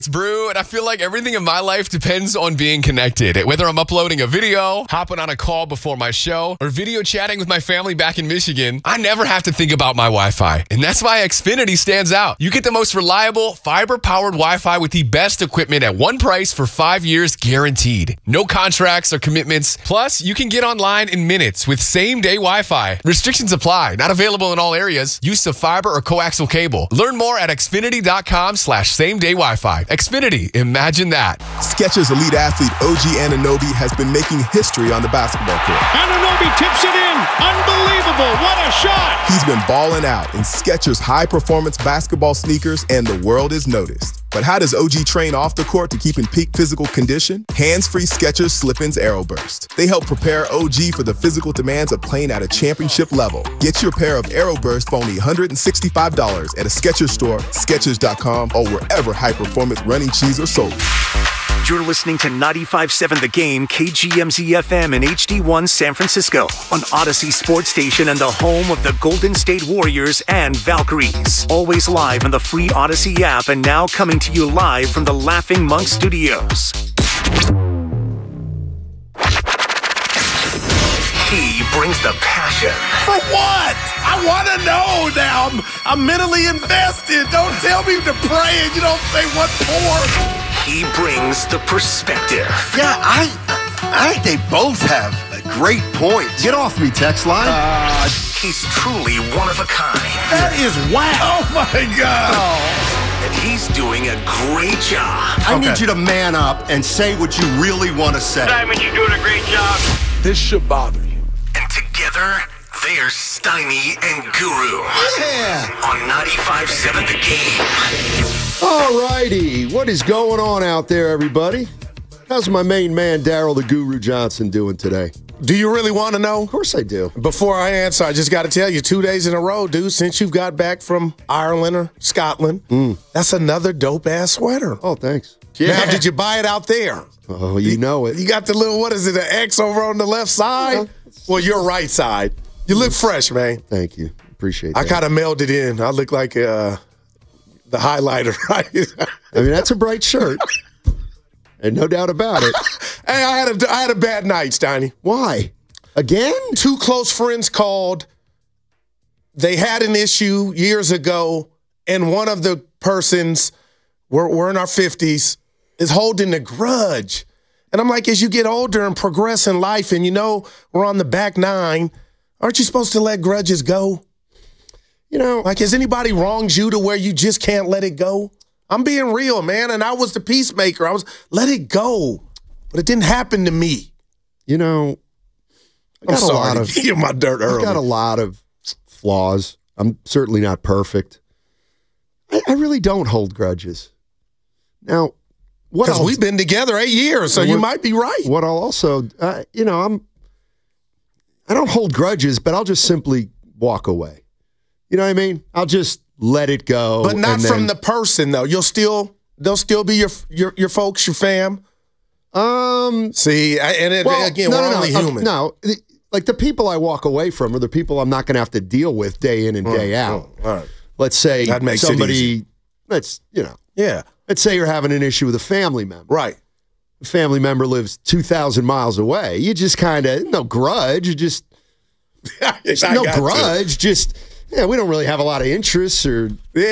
It's Brew, and I feel like everything in my life depends on being connected. Whether I'm uploading a video, hopping on a call before my show, or video chatting with my family back in Michigan, I never have to think about my Wi-Fi. And that's why Xfinity stands out. You get the most reliable, fiber-powered Wi-Fi with the best equipment at one price for 5 years guaranteed. No contracts or commitments. Plus, you can get online in minutes with same-day Wi-Fi. Restrictions apply. Not available in all areas. Use of fiber or coaxial cable. Learn more at xfinity.com/same-day Wi-Fi. Xfinity, imagine that. Skechers elite athlete OG Anunoby has been making history on the basketball court. Anunoby tips it in. Unbelievable. What a shot. He's been balling out in Skechers high-performance basketball sneakers, and the world is noticed. But how does OG train off the court to keep in peak physical condition? Hands-free Skechers Slip-ins AeroBurst. They help prepare OG for the physical demands of playing at a championship level. Get your pair of AeroBurst for only $165 at a Skechers store, Skechers.com, or wherever high-performance running shoes are sold. You're listening to 95.7 The Game, KGMZ-FM in HD1 San Francisco, on Odyssey Sports Station and the home of the Golden State Warriors and Valkyries. Always live on the free Odyssey app and now coming to you live from the Laughing Monk Studios. He brings the passion. For what? I want to know now. I'm mentally invested. Don't tell me to pray and you don't say what for. He brings the perspective. Yeah, I think they both have a great point. Get off me, text line. He's truly one of a kind. That is whack. Oh, my God. And he's doing a great job. I need you to man up and say what you really want to say. Simon, you're doing a great job. This should bother you. And together, they're Steiny and Guru. Yeah. On 95.7 The Game. All righty. What is going on out there, everybody? How's my main man, Daryl the Guru Johnson, doing today? Do you really want to know? Of course I do. Before I answer, I just got to tell you, 2 days in a row, dude, since you've got back from Ireland or Scotland, that's another dope-ass sweater. Oh, thanks. Now, did you buy it out there? Oh, you know it. You got the little, what is it, an X over on the left side? Well, your right side. You look fresh, man. Thank you. Appreciate that. I kind of melded in. I look like the highlighter, right? I mean, that's a bright shirt. And no doubt about it. Hey, I had a bad night, Steiny. Why? Again? 2 close friends called. They had an issue years ago, and one of the persons, we're in our 50s, is holding a grudge. And I'm like, as you get older and progress in life, and you know we're on the back 9, aren't you supposed to let grudges go? You know, like, has anybody wronged you to where you just can't let it go? I'm being real, man, and I was the peacemaker. Let it go. But it didn't happen to me. You know, I'm sorry to give my dirt early. I've got a lot of flaws. I'm certainly not perfect. I really don't hold grudges. Now, because we've been together 8 years, so you might be right. What I'll also, I don't hold grudges, but I'll just simply walk away. You know what I mean? I'll just let it go. But not from the person, though. They'll still be your folks, your fam. See, again, we're only human. No, like the people I walk away from are the people I'm not going to have to deal with day in and day out. All right. Let's say that makes somebody, yeah. Let's say you're having an issue with a family member. Right. A family member lives 2,000 miles away. You just kind of, no grudge. You just, no grudge. Just, we don't really have a lot of interests or, we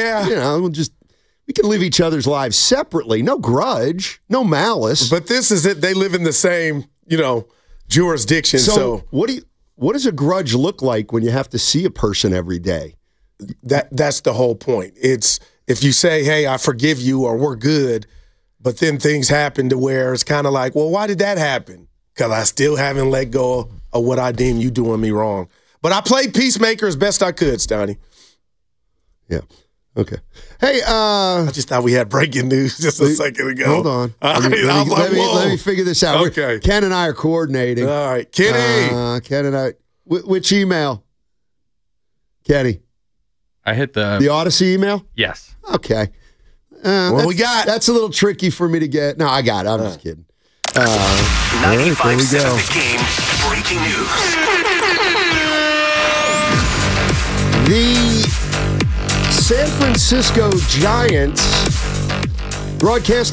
can live each other's lives separately. No grudge, no malice. But this is it. They live in the same, jurisdiction. So what does a grudge look like when you have to see a person every day? That's the whole point. It's if you say, hey, I forgive you or we're good, but then things happen to where it's kind of like, well, why did that happen? Because I still haven't let go of what I deem you doing me wrong. But I played peacemaker as best I could, Stoney. Yeah. Okay. Hey, I just thought we had breaking news just a second ago. Hold on. Let me figure this out. Okay. Ken and I are coordinating. All right. Kenny. Ken and I. Which email? Kenny. I hit the Odyssey email? Yes. Okay. What we got? That's a little tricky for me to get. No, I got it. I'm just kidding. 95.7 The Game, breaking news. The San Francisco Giants Broadcast